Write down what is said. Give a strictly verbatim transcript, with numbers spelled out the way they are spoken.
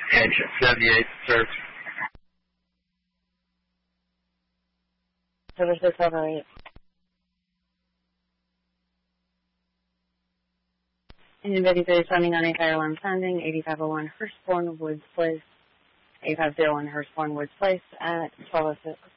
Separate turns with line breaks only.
Engine seventy-eight, sir.
Service six over eight. Anybody responding on a fire alarm sounding, eighty-five oh one Hurstbourne Woods Place, eighty-five oh one Hurstbourne Woods Place at twelve oh six.